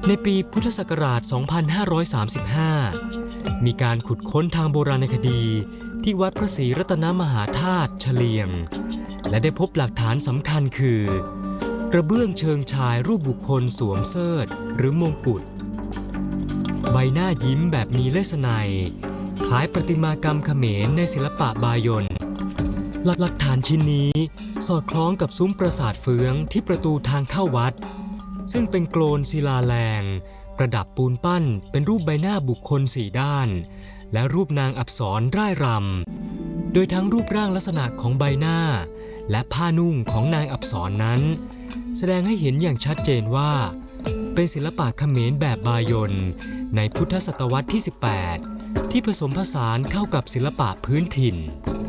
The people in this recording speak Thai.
ในปีพุทธศักราช 2535 มีการขุดค้นทางโบราณคดีที่วัดพระศรีรัตนมหาธาตุเฉลียงและได้พบหลักฐานสำคัญคือกระเบื้องเชิงชายรูปบุคคลสวมเสิร์ธหรือมงกุฎใบหน้ายิ้มแบบมีเลสไนคล้ายประติมากรรมเขมรในศิลปะบายอนหลักฐานชิ้นนี้สอดคล้องกับซุ้มปราสาทเฟืองที่ประตูทางเข้าวัดซึ่งเป็นโกลนศิลาแรงประดับปูนปั้นเป็นรูปใบหน้าบุคคล4ด้านและรูปนางอัปสรร่ายรำโดยทั้งรูปร่างลักษณะของใบหน้าและผ้านุ่งของนางอัปสรนั้นแสดงให้เห็นอย่างชัดเจนว่าเป็นศิลปะเขมรแบบบายอนในพุทธศตวรรษที่ 18 ที่ผสมผสานเข้ากับศิลปะพื้นถิ่น